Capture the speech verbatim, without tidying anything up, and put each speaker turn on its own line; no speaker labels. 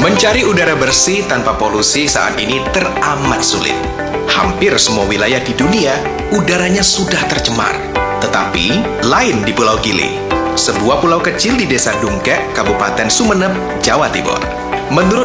Mencari udara bersih tanpa polusi saat ini teramat sulit. Hampir semua wilayah di dunia, udaranya sudah tercemar. Tetapi, lain di Pulau Gili, sebuah pulau kecil di Desa Dungkek, Kabupaten Sumeneb, Jawa Timur. Menurut